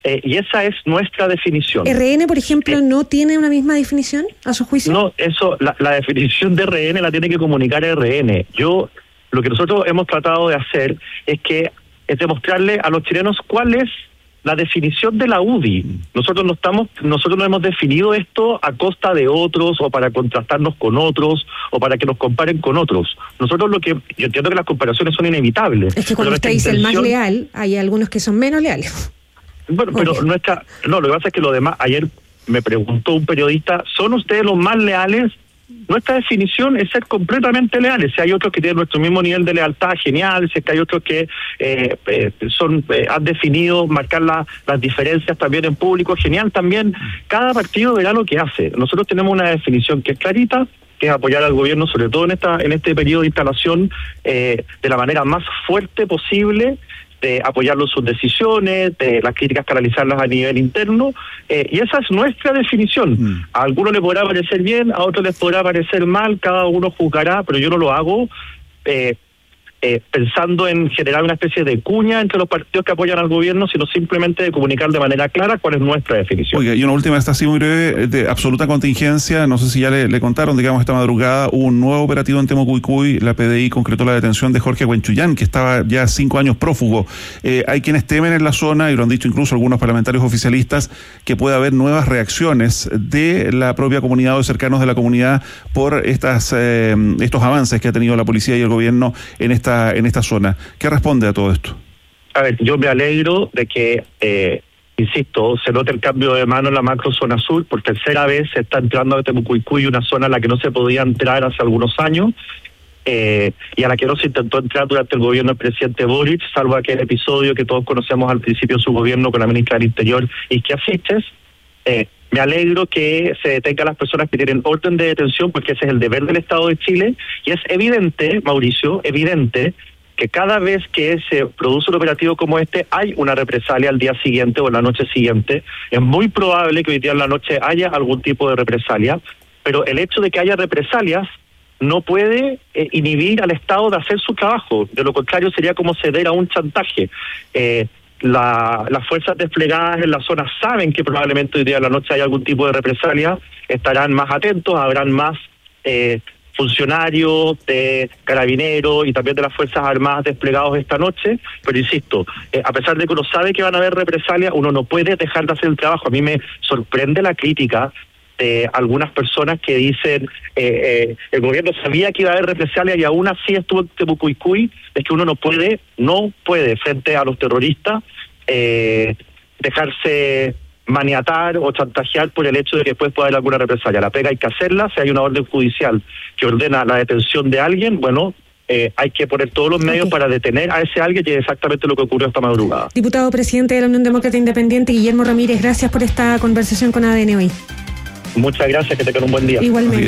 Y esa es nuestra definición. ¿RN, por ejemplo, no tiene una misma definición, a su juicio? No, eso, la definición de RN la tiene que comunicar RN. Lo que nosotros hemos tratado de hacer es demostrarle a los chilenos cuál es la definición de la UDI. Nosotros no hemos definido esto a costa de otros, o para contrastarnos con otros, o para que nos comparen con otros. Yo entiendo que las comparaciones son inevitables. Es que cuando usted dice el más leal, hay algunos que son menos leales. Bueno, pero lo que pasa es que lo demás, ayer me preguntó un periodista, ¿son ustedes los más leales? Nuestra definición es ser completamente leales. Si hay otros que tienen nuestro mismo nivel de lealtad, genial. Si es que hay otros que han definido marcar las diferencias también en público, genial también. Cada partido verá lo que hace. Nosotros tenemos una definición que es clarita, que es apoyar al gobierno, sobre todo en este periodo de instalación, de la manera más fuerte posible, de apoyarlo en sus decisiones, de las críticas canalizarlas a nivel interno, y esa es nuestra definición. A algunos les podrá parecer bien, a otros les podrá parecer mal, cada uno juzgará, pero yo no lo hago pensando en generar una especie de cuña entre los partidos que apoyan al gobierno, sino simplemente de comunicar de manera clara cuál es nuestra definición. Oiga, y una última, esta así muy breve, de absoluta contingencia, no sé si ya le contaron, digamos, esta madrugada hubo un nuevo operativo en Temucuicui, la PDI concretó la detención de Jorge Huenchuyán, que estaba ya 5 años prófugo. Hay quienes temen en la zona, y lo han dicho incluso algunos parlamentarios oficialistas, que puede haber nuevas reacciones de la propia comunidad o de cercanos de la comunidad por estos avances que ha tenido la policía y el gobierno en esta zona. ¿Qué responde a todo esto? A ver, yo me alegro de que, insisto, se note el cambio de mano en la macro zona sur. Por tercera vez se está entrando a Temucuicui, una zona a la que no se podía entrar hace algunos años, y a la que no se intentó entrar durante el gobierno del presidente Boric, salvo aquel episodio que todos conocemos al principio de su gobierno con la ministra del Interior, Isquia Siches. Me alegro que se detengan las personas que tienen orden de detención, porque ese es el deber del Estado de Chile, y es evidente, Mauricio, que cada vez que se produce un operativo como este, hay una represalia al día siguiente o en la noche siguiente. Es muy probable que hoy día en la noche haya algún tipo de represalia, pero el hecho de que haya represalias no puede inhibir al Estado de hacer su trabajo. De lo contrario, sería como ceder a un chantaje. Las fuerzas desplegadas en la zona saben que probablemente hoy día en la noche hay algún tipo de represalia, estarán más atentos, habrán más funcionarios de Carabineros y también de las Fuerzas Armadas desplegados esta noche, pero insisto, a pesar de que uno sabe que van a haber represalias, uno no puede dejar de hacer el trabajo. A mí me sorprende la crítica de algunas personas que dicen el gobierno sabía que iba a haber represalias y aún así estuvo en Temucuicui. Es que uno no puede frente a los terroristas dejarse maniatar o chantajear por el hecho de que después pueda haber alguna represalia. La pega hay que hacerla. Si hay una orden judicial que ordena la detención de alguien, bueno, hay que poner todos los medios para detener a ese alguien, que es exactamente lo que ocurrió esta madrugada. Diputado presidente de la Unión Demócrata Independiente, Guillermo Ramírez, gracias por esta conversación con ADN hoy. Muchas gracias, que tengan un buen día. Igualmente.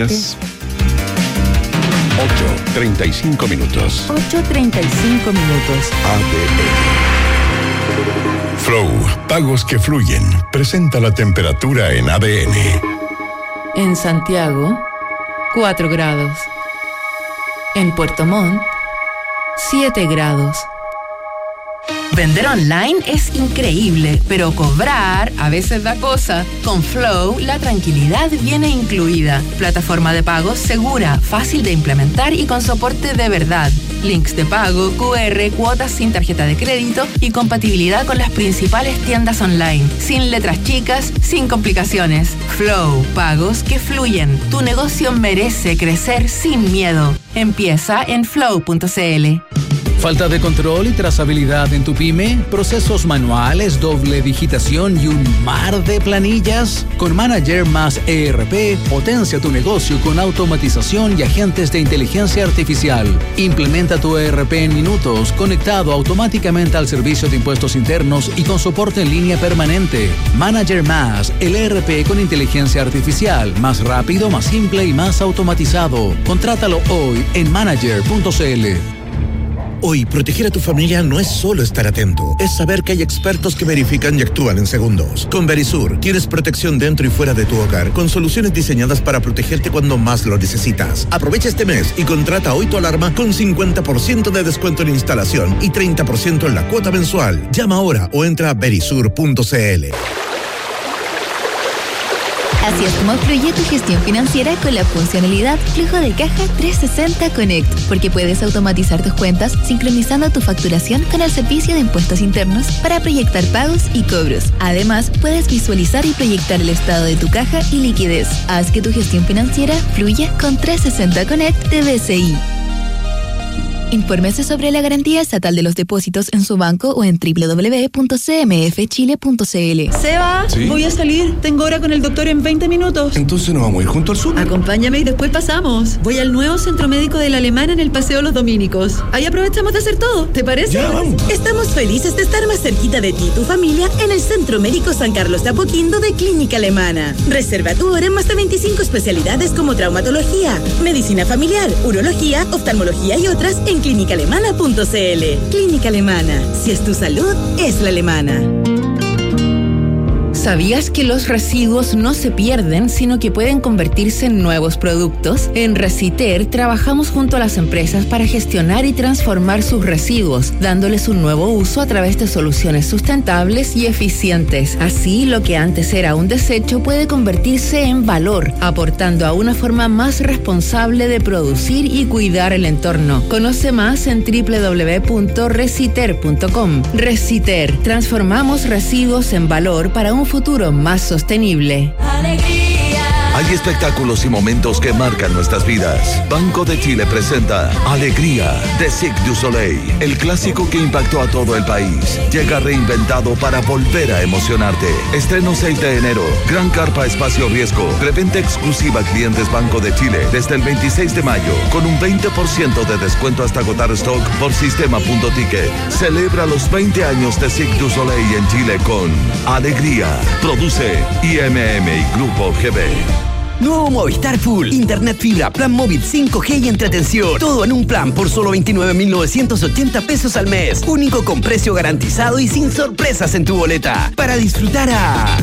8:35 minutos. 8:35 minutos. ADN. Flow, pagos que fluyen. Presenta la temperatura en ADN. En Santiago, 4 grados. En Puerto Montt, 7 grados. Vender online es increíble, pero cobrar a veces da cosa. Con Flow, la tranquilidad viene incluida. Plataforma de pagos segura, fácil de implementar y con soporte de verdad. Links de pago, QR, cuotas sin tarjeta de crédito y compatibilidad con las principales tiendas online. Sin letras chicas, sin complicaciones. Flow, pagos que fluyen. Tu negocio merece crecer sin miedo. Empieza en flow.cl. ¿Falta de control y trazabilidad en tu pyme? ¿Procesos manuales, doble digitación y un mar de planillas? Con Manager más ERP, potencia tu negocio con automatización y agentes de inteligencia artificial. Implementa tu ERP en minutos, conectado automáticamente al servicio de impuestos internos y con soporte en línea permanente. Manager más, el ERP con inteligencia artificial, más rápido, más simple y más automatizado. Contrátalo hoy en manager.cl. Hoy, proteger a tu familia no es solo estar atento, es saber que hay expertos que verifican y actúan en segundos. Con Verisur, tienes protección dentro y fuera de tu hogar, con soluciones diseñadas para protegerte cuando más lo necesitas. Aprovecha este mes y contrata hoy tu alarma con 50% de descuento en instalación y 30% en la cuota mensual. Llama ahora o entra a verisur.cl. Así es como fluye tu gestión financiera con la funcionalidad Flujo de Caja 360 Connect, porque puedes automatizar tus cuentas sincronizando tu facturación con el servicio de impuestos internos para proyectar pagos y cobros. Además, puedes visualizar y proyectar el estado de tu caja y liquidez. Haz que tu gestión financiera fluya con 360 Connect de BCI. Infórmese sobre la garantía estatal de los depósitos en su banco o en www.cmfchile.cl. Seba, ¿sí? Voy a salir. Tengo hora con el doctor en 20 minutos. Entonces nos vamos a ir junto al súper. Acompáñame y después pasamos. Voy al nuevo centro médico de la Alemana en el Paseo Los Dominicos. Ahí aprovechamos de hacer todo. ¿Te parece? Ya, vamos. Estamos felices de estar más cerquita de ti y tu familia en el Centro Médico San Carlos de Apoquindo de Clínica Alemana. Reserva tu hora en más de 25 especialidades como traumatología, medicina familiar, urología, oftalmología y otras en clínicaalemana.cl. Clínica Alemana. Si es tu salud, es la alemana. ¿Sabías que los residuos no se pierden, sino que pueden convertirse en nuevos productos? En Reciter trabajamos junto a las empresas para gestionar y transformar sus residuos, dándoles un nuevo uso a través de soluciones sustentables y eficientes. Así, lo que antes era un desecho puede convertirse en valor, aportando a una forma más responsable de producir y cuidar el entorno. Conoce más en www.reciter.com. Reciter, transformamos residuos en valor para un futuro más sostenible. Hay espectáculos y momentos que marcan nuestras vidas. Banco de Chile presenta Alegría de Cirque du Soleil, el clásico que impactó a todo el país. Llega reinventado para volver a emocionarte. Estreno 6 de enero. Gran Carpa Espacio Riesgo. Preventa exclusiva a clientes Banco de Chile desde el 26 de mayo con un 20% de descuento hasta agotar stock por sistema.ticket. Celebra los 20 años de Cirque du Soleil en Chile con Alegría. Produce IMM y Grupo GB. Nuevo Movistar Full. Internet fibra, plan móvil 5G y entretención. Todo en un plan por solo 29.980 pesos al mes. Único con precio garantizado y sin sorpresas en tu boleta. Para disfrutar a